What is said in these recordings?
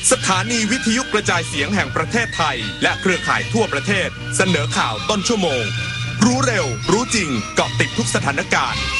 สถานีวิทยุกระจายเสียงแห่งประเทศไทยและเครือข่ายทั่วประเทศเสนอข่าวต้นชั่วโมงรู้เร็วรู้จริงเกาะติดทุกสถานการณ์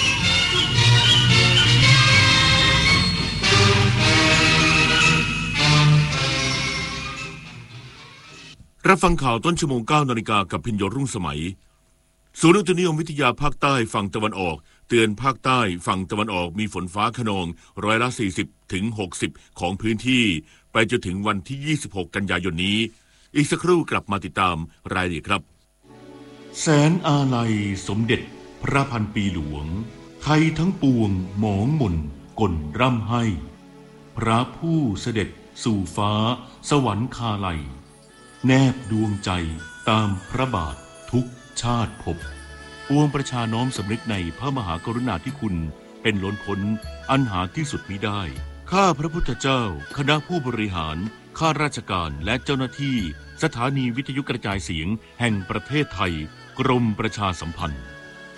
รับฟังข่าวต้นชั่วโมง 9 นาฬิกากับพิญโยรุ่งสมัยศูนย์อุตุนิยมวิทยาภาคใต้ฝั่งตะวันออกเตือนภาคใต้ฝั่งตะวันออกมีฝนฟ้าคะนอง40%ถึง 60% ของพื้นที่ไปจนถึงวันที่ 26 กันยายนนี้อีกสักครู่กลับมาติดตามรายละเอียดครับแสนอาลัยสมเด็จพระพันปีหลวงไทยทั้งปวงหมองหม่นก่นร่ำให้พระผู้เสด็จสู่ฟ้าสวรรคาลัยแนบดวงใจตามพระบาททุกชาติภพปวงประชาน้อมสำนึกในพระมหากรุณาธิคุณเป็นล้นพ้นอันหาที่สุดมิได้ข้าพระพุทธเจ้าคณะผู้บริหารข้าราชการและเจ้าหน้าที่สถานีวิทยุกระจายเสียงแห่งประเทศไทยกรมประชาสัมพันธ์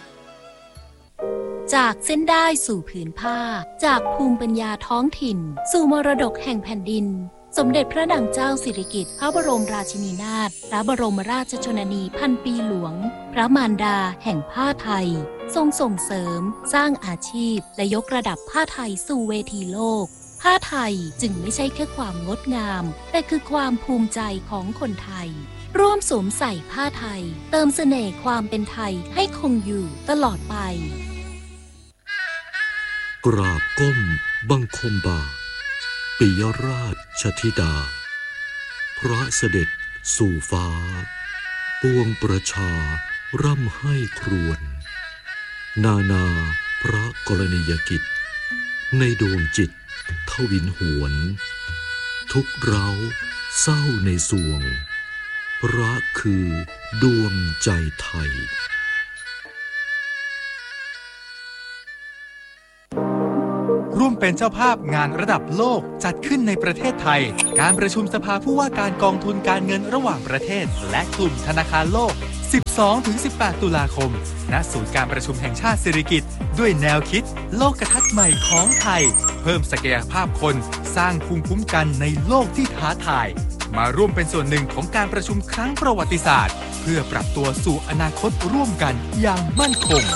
จากเส้นได้สู่ผืนผ้าจากภูมิปัญญาท้องถิ่นสู่มรดกแห่งแผ่นดินสมเด็จพระนางเจ้าสิริกิติ์พระบรมราชินีนาถพระบรมราชชนนีพันปีหลวงพระมารดาแห่งผ้าไทยทรงส่งเสริมสร้างอาชีพและยกระดับผ้าไทยสู่เวทีโลกผ้าไทยจึงไม่ใช่แค่ความงดงามแต่คือความภูมิใจของคนไทยร่วมสวมใส่ผ้าไทยเติมเสน่ห์ความเป็นไทยให้คงอยู่ตลอดไปกราบก้มบังคมบาทปิยราชธิดาพระเสด็จสู่ฟ้าปวงประชาร่ำให้ครวญนานาพระกรณียกิจในดวงจิตทวินหวนทุกเร้าเศร้าในสวงพระคือดวงใจไทยร่วมเป็นเจ้าภาพงานระดับโลกจัดขึ้นในประเทศไทยการประชุมสภาผู้ว่าการกองทุนการเงินระหว่างประเทศและกลุ่มธนาคารโลก 12-18 ตุลาคมณศูนย์การประชุมแห่งชาติสิริกิติ์ด้วยแนวคิดโลกทัศน์ใหม่ของไทยเพิ่มศักยภาพคนสร้างภูมิคุ้มกันในโลกที่ท้าทายมาร่วมเป็นส่วนหนึ่งของการประชุมครั้งประวัติศาสตร์เพื่อปรับตัวสู่อนาคตร่วมกันอย่างมั่นคง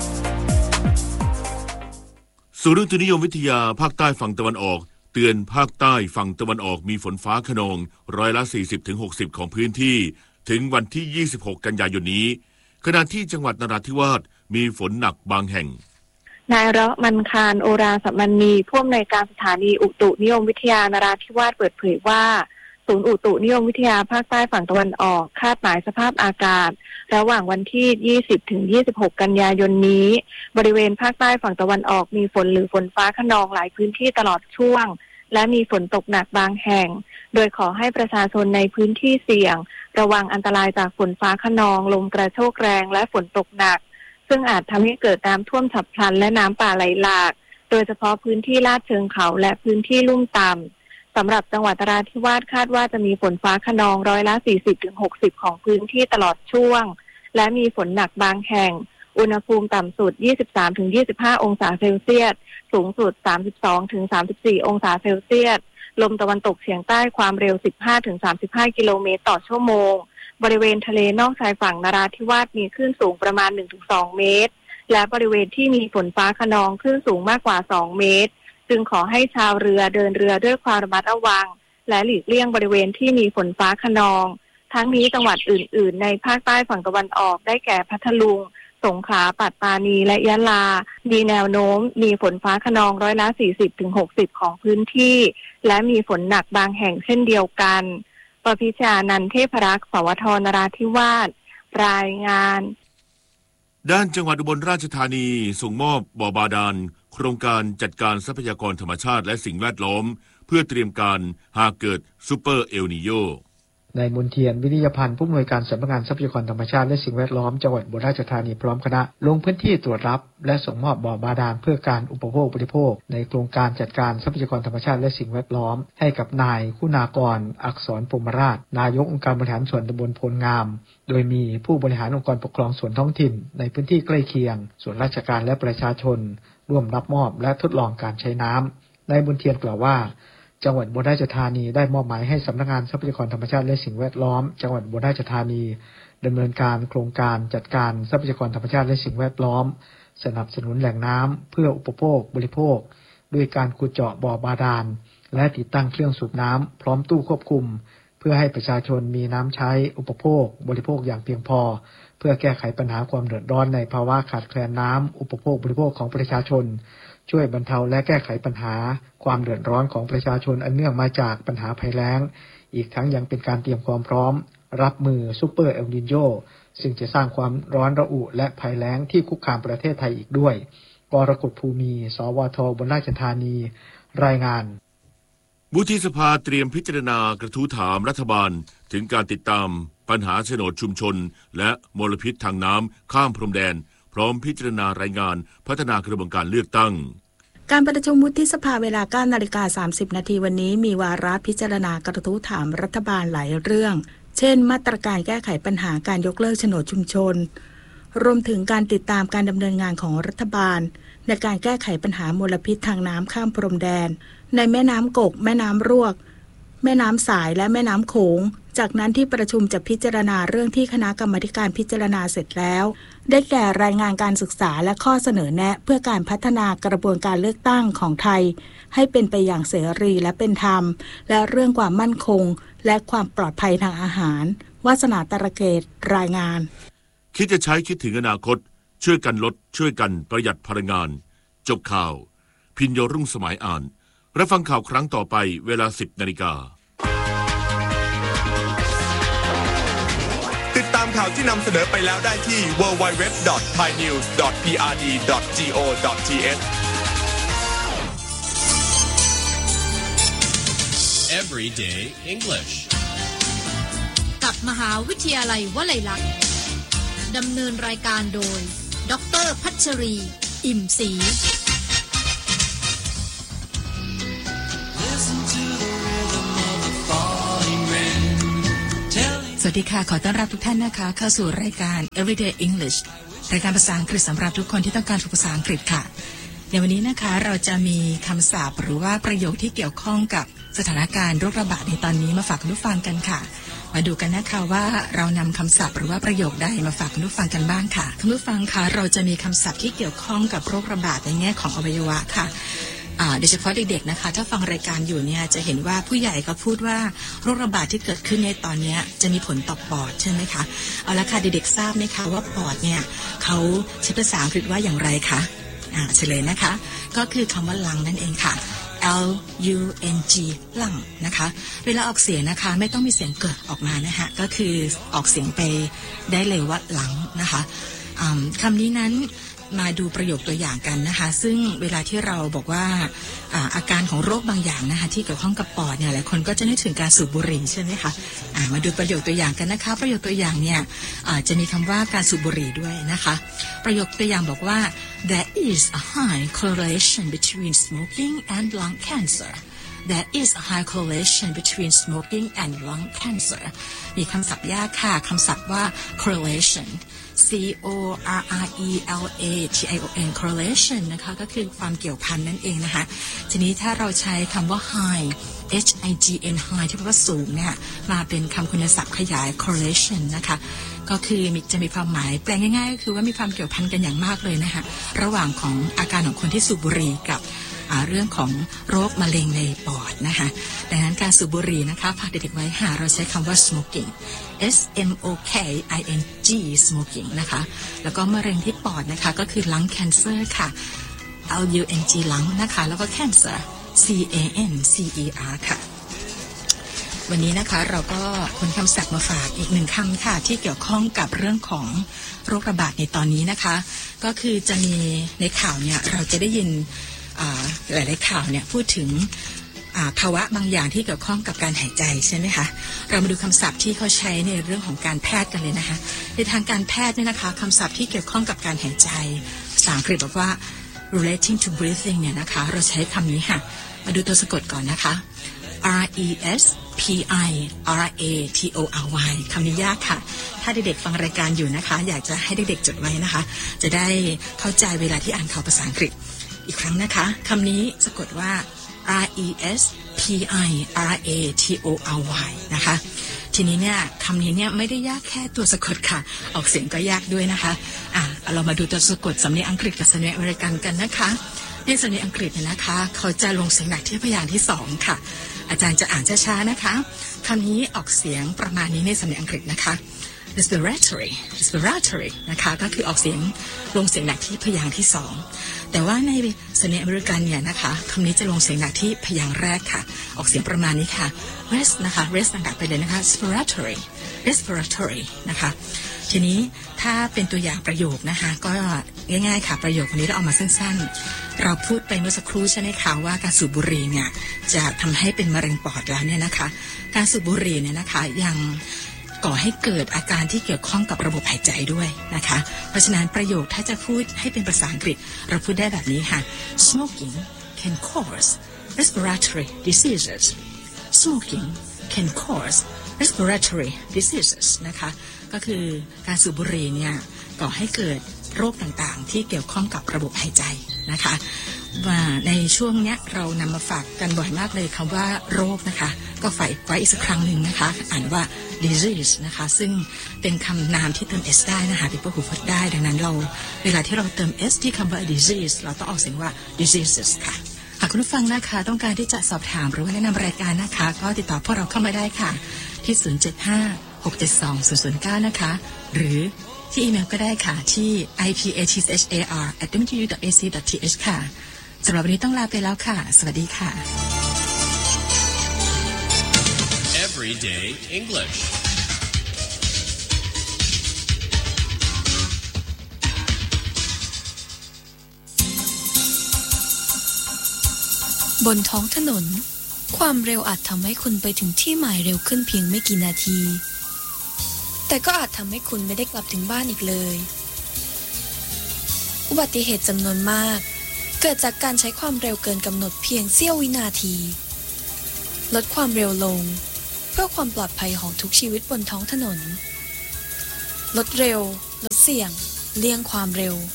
ศูนย์อุตุนิยมวิทยาภาคใต้ฝั่งตะวันออกเตือนภาคใต้ฝั่งตะวันออกมีฝนฟ้าคะนอง40%ถึง 60% ของพื้นที่ถึงวันที่ 26 กันยายนนี้ขณะที่จังหวัดนราธิวาสมีฝนหนักบางแห่งนายเราะห์มันคารโอราสัมมัญญีผู้อำนวยการสถานีอุตุนิยมวิทยานราธิวาสเปิดเผยว่าศูนย์อุตุนิยมวิทยาภาคใต้ฝั่งตะวันออกคาดหมายสภาพอากาศระหว่างวันที่ 20 ถึง 26 กันยายนนี้บริเวณภาคใต้ฝั่งตะวันออกมีฝนหรือฝนฟ้าคะนองหลายพื้นที่ตลอดช่วงและมีฝนตกหนักบางแห่งโดยขอให้ประชาชนในพื้นที่เสี่ยงระวังอันตรายจากฝนฟ้าคะนองลมกระโชกแรงและฝนตกหนักซึ่งอาจทำให้เกิดน้ำท่วมฉับพลันและน้ำป่าไหลหลากโดยเฉพาะพื้นที่ลาดเชิงเขาและพื้นที่ลุ่มต่ำสำหรับจังหวัดนราธิวาสคาดว่าจะมีฝนฟ้าคะนอง40% ถึง 60% ของพื้นที่ตลอดช่วงและมีฝนหนักบางแห่งอุณหภูมิต่ำสุด 23 ถึง 25 องศาเซลเซียสสูงสุด 32 ถึง 34 องศาเซลเซียสลมตะวันตกเฉียงใต้ความเร็ว 15 ถึง 35 กิโลเมตรต่อชั่วโมงบริเวณทะเลนอกชายฝั่งนราธิวาสมีคลื่นสูงประมาณ 1-2 เมตรและบริเวณที่มีฝนฟ้าคะนองคลื่นสูงมากกว่า 2 เมตรจึงขอให้ชาวเรือเดินเรือด้วยความระมัดระวังและหลีกเลี่ยงบริเวณที่มีฝนฟ้าคะนองทั้งนี้จังหวัดอื่นๆในภาคใต้ฝั่งตะวันออกได้แก่พัทลุงสงขลาปัตตานีและยะลามีแนวโน้มมีฝนฟ้าคะนอง40% ถึง 60% ของพื้นที่และมีฝนหนักบางแห่งเช่นเดียวกันปพิชานันท์เทพรักษ์สวทนราธิวาสรายงานด้านจังหวัดอุบลราชธานีส่งมอบบ่อบาดาลโครงการจัดการทรัพยากรธรรมชาติและสิ่งแวดล้อมเพื่อเตรียมการหากเกิดซูเปอร์เอลนีโญนายมนเทียนวิริยพันธ์ผู้อำนวยการสำนักงานทรัพยากรธรรมชาติและสิ่งแวดล้อมจังหวัดอุบลราชธานีพร้อมคณะลงพื้นที่ตรวจรับและส่งมอบบ่อบาดาลเพื่อการอุปโภคบริโภคในโครงการจัดการทรัพยากรธรรมชาติและสิ่งแวดล้อมให้กับนายคุณากรอักษรพรหมราชนายกองค์การบริหารส่วนตำบลโพลงามโดยมีผู้บริหารองค์กรปกครองส่วนท้องถิ่นในพื้นที่ใกล้เคียงส่วนราชการและประชาชนร่วมรับมอบและทดลองการใช้น้ำนายมนเทียนกล่าวว่าจังหวัดอุบลราชธานีได้มอบหมายให้สำนักงานทรัพยากรธรรมชาติและสิ่งแวดล้อมจังหวัดอุบลราชธานีดำเนินการโครงการจัดการทรัพยากรธรรมชาติและสิ่งแวดล้อมสนับสนุนแหล่งน้ำเพื่ออุปโภคบริโภคด้วยการขุดเจาะบ่อบาดาลและติดตั้งเครื่องสูบน้ำพร้อมตู้ควบคุมเพื่อให้ประชาชนมีน้ำใช้อุปโภคบริโภคอย่างเพียงพอเพื่อแก้ไขปัญหาความเดือดร้อนในภาวะขาดแคลนน้ำอุปโภคบริโภคของประชาชนช่วยบรรเทาและแก้ไขปัญหาความเดือดร้อนของประชาชนอันเนื่องมาจากปัญหาภัยแล้งอีกทั้งยังเป็นการเตรียมความพร้อมรับมือซุปเปอร์เอลนิโญซึ่งจะสร้างความร้อนระอุและภัยแล้งที่คุกคามประเทศไทยอีกด้วยกรกฎภูมิ สวท อุบลราชธานีรายงานวุฒิสภาเตรียมพิจารณากระทู้ถามรัฐบาลถึงการติดตามปัญหาโฉนดชุมชนและมลพิษทางน้ำข้ามพรมแดนพร้อมพิจารณารายงานพัฒนากระบวนการเลือกตั้งการประชุมวุฒิสภาเวลา 9:30 น.วันนี้มีวาระพิจารณากระทู้ถามรัฐบาลหลายเรื่องเช่นมาตรการแก้ไขปัญหาการยกเลิกโฉนดชุมชนรวมถึงการติดตามการดำเนินงานของรัฐบาลในการแก้ไขปัญหามลพิษทางน้ำข้ามพรมแดนในแม่น้ำกกแม่น้ำรวกแม่น้ำสายและแม่น้ำโขงจากนั้นที่ประชุมจะพิจารณาเรื่องที่คณะกรรมาการพิจารณาเสร็จแล้วได้แก่รายงานการศึกษาและข้อเสนอแนะเพื่อการพัฒนากระบวนการเลือกตั้งของไทยให้เป็นไปอย่างเสรีและเป็นธรรมและเรื่องความมั่นคงและความปลอดภัยทางอาหารวาสนาตระเกตรายงานคิดจะใช้คิดถึงอนาคตช่วยกันลดช่วยกันประหยัดพลังงานจบข่าวพิญโยรุ่งสมัยอ่านรับฟังข่าวครั้งต่อไปเวลา 10:00 น. ติดตามข่าวที่นำเสนอไปแล้วได้ที่ www.thainews.prd.go.th Everyday English กับมหาวิทยาลัยวลัยลักษณ์ดำเนินรายการโดยดร.พัชรี อิ่มศรีสวัสดีค่ะขอต้อนรับทุกท่านนะคะเข้าสู่รายการ Everyday English รายการภาษาอังกฤษสำหรับทุกคนที่ต้องการฝึกภาษาอังกฤษค่ะในวันนี้นะคะเราจะมีคำศัพท์หรือว่าประโยคที่เกี่ยวข้องกับสถานการณ์โรคระบาดในตอนนี้มาฝากคุณผู้ฟังกันค่ะมาดูกันนะคะว่าเรานำคำศัพท์หรือว่าประโยคใดมาฝากคุณผู้ฟังกันบ้างค่ะคุณผู้ฟังคะเราจะมีคำศัพท์ที่เกี่ยวข้องกับโรคระบาดในแง่ของอวัยวะค่ะโดยเฉพาะเด็กๆนะคะถ้าฟังรายการอยู่เนี่ยจะเห็นว่าผู้ใหญ่ก็พูดว่าโรคระบาดที่เกิดขึ้นในตอนนี้จะมีผลต่อปอดใช่ไหมคะเอาละค่ะเด็กๆทราบไหมคะว่าปอดเนี่ยเขาใช้ภาษาอังกฤษว่าอย่างไรคะเฉลยนะคะก็คือคำว่าลังนั่นเองค่ะ L-U-N-G ลังนะคะเวลาออกเสียงนะคะไม่ต้องมีเสียงเกิดออกมานะคะก็คือออกเสียงไปได้เลยว่าลังนะคะคำนี้นั้นมาดูประโยคตัวอย่างกันนะคะซึ่งเวลาที่เราบอกว่าอาการของโรคบางอย่างนะคะที่เกี่ยวข้องกับปอดเนี่ยหลายคนก็จะนึกถึงการสูบบุหรี่ใช่ไหมคะมาดูประโยคตัวอย่างกันนะคะประโยคตัวอย่างเนี่ยจะมีคำว่าการสูบบุหรี่ด้วยนะคะประโยคตัวอย่างบอกว่า There is a high correlation between smoking and lung cancer There is a high correlation between smoking and lung cancer มีคำศัพท์ยากค่ะคำศัพท์ว่า correlation C-O-R-R-E-L-A-T-I-O-N correlation นะคะก็คือความเกี่ยวพันนั่นเองนะคะทีนี้ถ้าเราใช้คำว่า high H-I-G-N high ที่แปลว่าสูงเนี่ยมาเป็นคำคุณศัพท์ขยาย correlation นะคะก็คือจะมีความหมายแปลงง่ายๆก็คือว่ามีความเกี่ยวพันกันอย่างมากเลยนะคะระหว่างของอาการของคนที่สูบบุหรี่กับเรื่องของโรคมะเร็งในปอดนะคะดังนั้นการสูบบุหรี่นะคะฝากเด็กๆไว้ค่ะเราใช้คำว่า smoking S-M-O-K-I-N-G smoking นะคะแล้วก็มะเร็งที่ปอดนะคะก็คือ lung cancer ค่ะ L-U-N-G lung นะคะแล้วก็ cancer C-A-N-C-E-R ค่ะวันนี้นะคะเราก็คนคำศัพท์มาฝากอีกหนึ่งคำค่ะที่เกี่ยวข้องกับเรื่องของโรคระบาดในตอนนี้นะคะก็คือจะมีในข่าวเนี่ยเราจะได้ยินหลายๆข่าวเนี่ยพูดถึงภาวะบางอย่างที่เกี่ยวข้องกับการหายใจใช่ไหมคะเรามาดูคำศัพท์ที่เขาใช้ในเรื่องของการแพทย์กันเลยนะคะในทางการแพทย์เนี่ยนะคะคำศัพท์ที่เกี่ยวข้องกับการหายใจภาษาอังกฤษบอกว่า relating to breathing เนี่ยนะคะเราใช้คำนี้ค่ะมาดูตัวสะกดก่อนนะคะ R-E-S-P-I-R-A-T-O-R-Y คำนี้ยากค่ะถ้าเด็กๆฟังรายการอยู่นะคะอยากจะให้เด็กๆจดไว้นะคะจะได้เข้าใจเวลาที่อ่านข่าวภาษาอังกฤษอีกครั้งนะคะคำนี้สะกดว่า R-E-S-P-I-R-A-T-O-R-Y Piratory นะคะทีนี้เนี่ยคำนี้เนี่ยไม่ได้ยากแค่ตัวสะกดค่ะออกเสียงก็ยากด้วยนะคะเรามาดูตัวสะกดสำเนียงอังกฤษกับสำเนียงอเมริกันกันนะคะในสำเนียงอังกฤษเนี่ยนะคะเขาจะลงเสียงหนักที่พยางค์ที่2ค่ะอาจารย์จะอ่านช้าๆนะคะคำนี้ออกเสียงประมาณนี้ในสำเนียงอังกฤษนะคะ respiratory นะคะก็คือออกเสียงลงเสียงหนักที่พยางค์ที่2แต่ว่าในสำเนียงอเมริกันเนี่ยนะคะคำนี้จะลงเสียงหนักที่พยางค์แรกค่ะออกเสียงประมาณนี้ค่ะ rest นะคะ rest หนักไปเลยนะคะ respiratory นะคะทีนี้ถ้าเป็นตัวอย่างประโยคนะคะก็ง่ายๆค่ะประโยคนี้เราเอามาสั้นๆเราพูดไปเมื่อสักครู่ใช่ไหมคะว่าการสูบบุหรี่เนี่ยจะทำให้เป็นมะเร็งปอดแล้วเนี่ยนะคะการสูบบุหรี่เนี่ยนะคะยังก่อให้เกิดอาการที่เกี่ยวข้องกับระบบหายใจด้วยนะคะเพราะฉะนั้นประโยคถ้าจะพูดให้เป็นภาษาอังกฤษเราพูดได้แบบนี้ค่ะ smoking can cause respiratory diseases smoking can cause respiratory diseases นะคะก็คือการสูบบุหรี่เนี่ยก่อให้เกิดโรคต่างๆที่เกี่ยวข้องกับระบบหายใจนะคะว่าในช่วงนี้เรานำมาฝากกันบ่อยมากเลยคำว่าโรคนะคะก็ฝากไว้อีกสักครั้งหนึ่งนะคะอ่านว่า disease นะคะซึ่งเป็นคำนามที่เติม s ได้นะคะเป็นพหูพจน์ได้ดังนั้นเราเวลาที่เราเติม s ที่คำว่า disease เราต้องออกเสียงว่า diseases ค่ะหากคุณผู้ฟังนะคะต้องการที่จะสอบถามหรือว่าแนะนำรายการนะคะก็ติดต่อพวกเราเข้ามาได้ค่ะที่075-672-009นะคะหรือที่อีเมลก็ได้ค่ะที่ ipatchar@wmu.ac.th ค่ะสำหรับวันนี้ต้องลาไปแล้วค่ะสวัสดีค่ะ Everyday English บนท้องถนนความเร็วอาจทำให้คุณไปถึงที่หมายเร็วขึ้นเพียงไม่กี่นาทีแต่ก็อาจทำให้คุณไม่ได้กลับถึงบ้านอีกเลยอุบัติเหตุจำนวนมากเกิดจากการใช้ความเร็วเกินกำหนดเพียงเสี้ยววินาทีลดความเร็วลงเพื่อความปลอดภัยของทุกชีวิตบนท้องถนนลดเร็วลดเสี่ยงเลี่ยงความเร็ว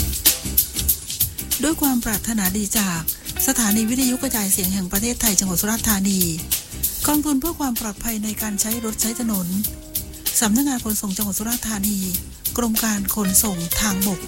ด้วยความปรารถนาดีจากสถานีวิทยุกระจายเสียงแห่งประเทศไทยจังหวัดสุราษฎร์ธานีกองทุนเพื่อความปลอดภัยในการใช้รถใช้ถนนสำนักงานขนส่งจังหวัดสุราษฎร์ธานีกรมการขนส่งทางบก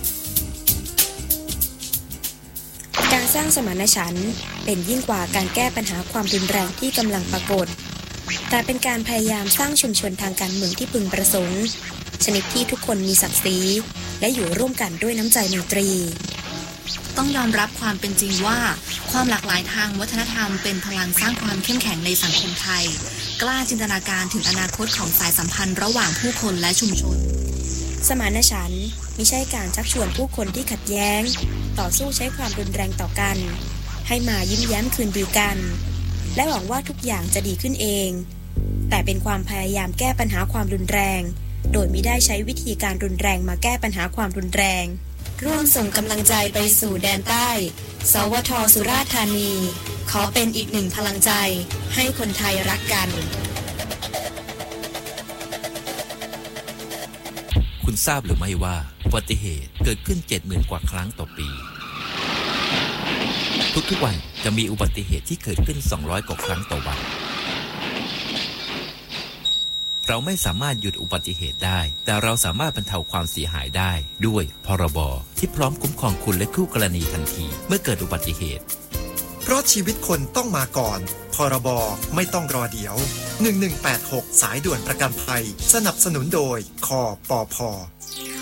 การสร้างสมานฉันท์เป็นยิ่งกว่าการแก้ปัญหาความรุนแรงที่กำลังปรากฏแต่เป็นการพยายามสร้างชุมชนทางการเมืองที่พึงประสงค์ชนิดที่ทุกคนมีศักดิ์ศรีและอยู่ร่วมกันด้วยน้ำใจไมตรีต้องยอมรับความเป็นจริงว่าความหลากหลายทางวัฒนธรรมเป็นพลังสร้างความเข้มแข็งในสังคมไทยกล้าจินตนาการถึงอนาคตของสายสัมพันธ์ระหว่างผู้คนและชุมชนสมานฉันท์มิใช่การชักชวนผู้คนที่ขัดแย้งต่อสู้ใช้ความรุนแรงต่อกันให้มายิ้มแย้มคืนดีกันและหวังว่าทุกอย่างจะดีขึ้นเองแต่เป็นความพยายามแก้ปัญหาความรุนแรงโดยมิได้ใช้วิธีการรุนแรงมาแก้ปัญหาความรุนแรงร่วมส่งกำลังใจไปสู่แดนใต้สวท.สุราษฎร์ธานีขอเป็นอีกหนึ่งพลังใจให้คนไทยรักกันคุณทราบหรือไม่ว่าอุบัติเหตุเกิดขึ้น 70,000 กว่าครั้งต่อปีทุกๆวันจะมีอุบัติเหตุที่เกิดขึ้น200 กว่าครั้งต่อวันเราไม่สามารถหยุดอุบัติเหตุได้แต่เราสามารถบรรเทาความเสียหายได้ด้วยพรบที่พร้อมคุ้มครองคุณและคู่กรณีทันทีเมื่อเกิดอุบัติเหตุเพราะชีวิตคนต้องมาก่อนพรบไม่ต้องรอเดี๋ยว1186สายด่วนประกันภัยสนับสนุนโดยคปภ.